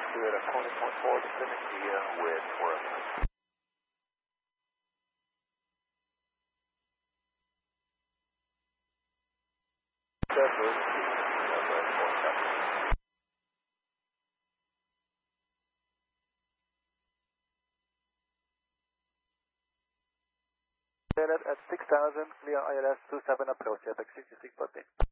Spirit at 20.4, descending via with Forest. At 6,000, clear ILS 27 approach at 66.8.